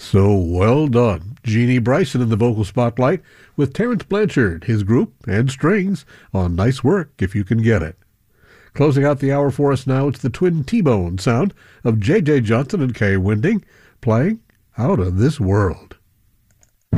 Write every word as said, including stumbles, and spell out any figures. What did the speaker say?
So well done. Jeannie Bryson in the vocal spotlight with Terrence Blanchard, his group, and strings on Nice Work If You Can Get It. Closing out the hour for us now, it's the twin T-Bone sound of J J Johnson and Kay Winding playing Out of This World.